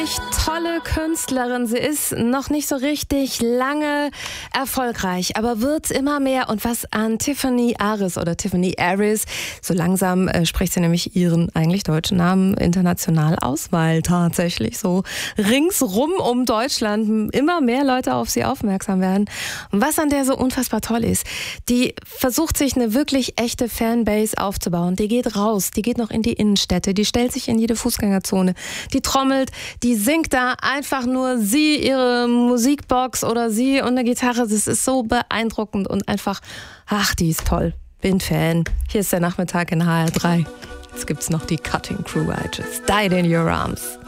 Tolle Künstlerin. Sie ist noch nicht so richtig lange erfolgreich, aber wird immer mehr. Und was an Tiffany Aris, so langsam spricht sie nämlich ihren eigentlich deutschen Namen international aus, weil tatsächlich so ringsrum um Deutschland immer mehr Leute auf sie aufmerksam werden. Und was an der so unfassbar toll ist, die versucht sich eine wirklich echte Fanbase aufzubauen. Die geht raus, die geht noch in die Innenstädte, die stellt sich in jede Fußgängerzone, die trommelt, die singt da einfach nur sie, ihre Musikbox oder sie und eine Gitarre. Das ist so beeindruckend und einfach, die ist toll. Bin Fan. Hier ist der Nachmittag in HR3. Jetzt gibt's noch die Cutting Crew. I just died in your arms.